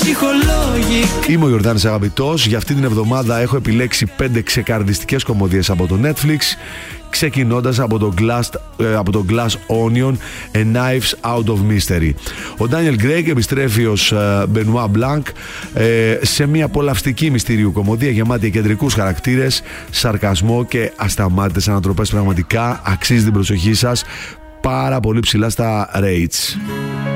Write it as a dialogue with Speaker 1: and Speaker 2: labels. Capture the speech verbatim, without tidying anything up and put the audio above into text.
Speaker 1: ψυχολόγικα.
Speaker 2: Είμαι ο Ιορδάνης Αγαπητός. Για αυτή την εβδομάδα έχω επιλέξει πέντε ξεκαρδιστικές κομμωδίες από το Netflix, ξεκινώντας από το Glass, ε, από το Glass Onion, A Knives Out of Mystery. Ο Daniel Craig επιστρέφει ως ε, Benoit Blanc ε, σε μια απολαυστική μυστηρίου κομμωδία γεμάτη κεντρικούς χαρακτήρες, σαρκασμό και ασταμάτητες ανατροπές. Πραγματικά αξίζει την προσοχή σας. Πάρα πολύ ψηλά στα rates.